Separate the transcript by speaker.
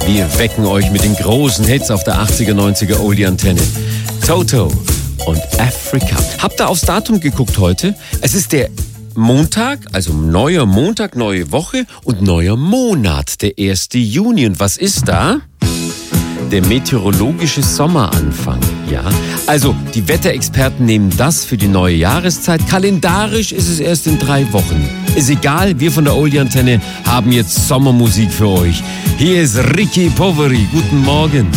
Speaker 1: Wir wecken euch mit den großen Hits auf der 80er, 90er Oldie-Antenne. Toto und Africa. Habt ihr aufs Datum geguckt heute? Es ist der Montag, also neuer Montag, neue Woche und neuer Monat, der 1. Juni. Und was ist da? Der meteorologische Sommeranfang, ja. Also, die Wetterexperten nehmen das für die neue Jahreszeit. Kalendarisch ist es erst in 3 Wochen. Ist egal, wir von der Oldie-Antenne haben jetzt Sommermusik für euch. Hier ist Ricky Poveri. Guten Morgen.